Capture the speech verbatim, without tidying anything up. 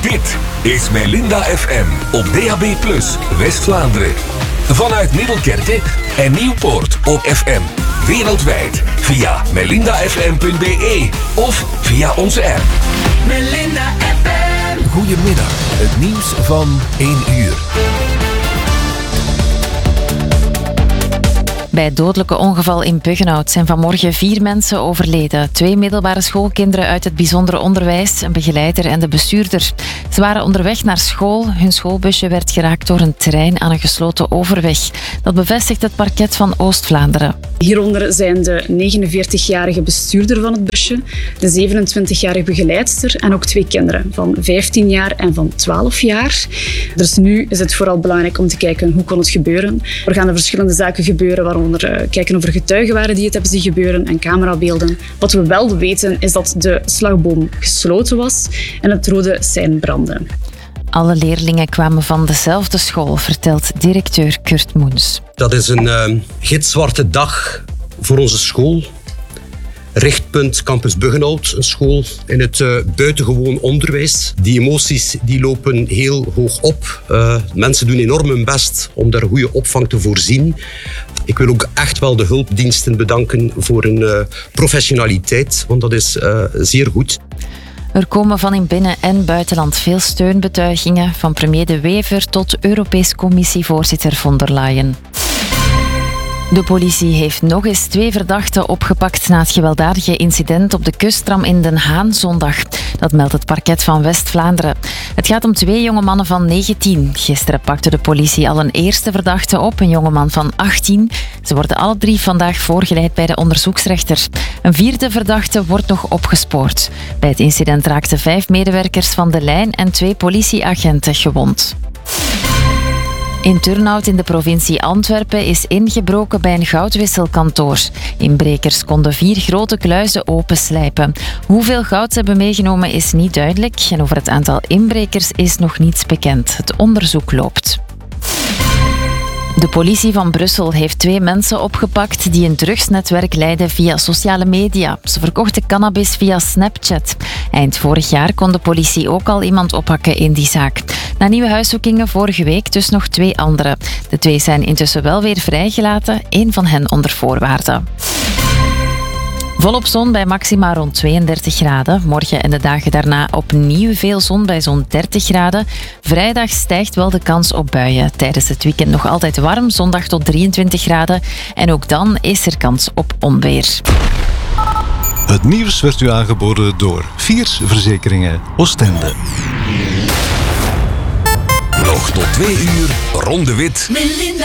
Dit is Melinda F M op D A B plus, West-Vlaanderen. Vanuit Middelkerke en Nieuwpoort op F M. Wereldwijd via melinda f m punt b e of via onze app. Melinda F M. Goedemiddag, het nieuws van één uur. Bij het dodelijke ongeval in Buggenhout zijn vanmorgen vier mensen overleden. Twee middelbare schoolkinderen uit het bijzonder onderwijs, een begeleider en de bestuurder. Ze waren onderweg naar school. Hun schoolbusje werd geraakt door een trein aan een gesloten overweg. Dat bevestigt het parket van Oost-Vlaanderen. Hieronder zijn de negenenveertigjarige bestuurder van het busje, de zevenentwintigjarige begeleidster en ook twee kinderen van vijftien jaar en van twaalf jaar. Dus nu is het vooral belangrijk om te kijken hoe kon het gebeuren. Er gaan er verschillende zaken gebeuren, waaronder uh, kijken of er getuigen waren die het hebben zien gebeuren en camerabeelden. Wat we wel weten is dat de slagboom gesloten was en het rode sein brandde. Alle leerlingen kwamen van dezelfde school, vertelt directeur Kurt Moens. Dat is een uh, gitzwarte dag voor onze school. Richtpunt Campus Buggenhout, een school in het uh, buitengewoon onderwijs. Die emoties die lopen heel hoog op. Uh, mensen doen enorm hun best om daar goede opvang te voorzien. Ik wil ook echt wel de hulpdiensten bedanken voor hun uh, professionaliteit, want dat is uh, zeer goed. Er komen van in binnen- en buitenland veel steunbetuigingen, van premier De Wever tot Europees Commissievoorzitter von der Leyen. De politie heeft nog eens twee verdachten opgepakt na het gewelddadige incident op de kusttram in Den Haan zondag. Dat meldt het parket van West-Vlaanderen. Het gaat om twee jonge mannen van negentien. Gisteren pakte de politie al een eerste verdachte op, een jongeman van achttien. Ze worden alle drie vandaag voorgeleid bij de onderzoeksrechter. Een vierde verdachte wordt nog opgespoord. Bij het incident raakten vijf medewerkers van de lijn en twee politieagenten gewond. In Turnhout in de provincie Antwerpen is ingebroken bij een goudwisselkantoor. Inbrekers konden vier grote kluizen openslijpen. Hoeveel goud ze hebben meegenomen is niet duidelijk en over het aantal inbrekers is nog niets bekend. Het onderzoek loopt. De politie van Brussel heeft twee mensen opgepakt die een drugsnetwerk leidden via sociale media. Ze verkochten cannabis via Snapchat. Eind vorig jaar kon de politie ook al iemand oppakken in die zaak. Na nieuwe huiszoekingen vorige week dus nog twee anderen. De twee zijn intussen wel weer vrijgelaten, één van hen onder voorwaarden. Volop zon bij maxima rond tweeëndertig graden. Morgen en de dagen daarna opnieuw veel zon bij zo'n dertig graden. Vrijdag stijgt wel de kans op buien. Tijdens het weekend nog altijd warm, zondag tot drieëntwintig graden. En ook dan is er kans op onweer. Het nieuws werd u aangeboden door Viers Verzekeringen Oostende. Nog tot twee uur, Ronde Wit. Melinda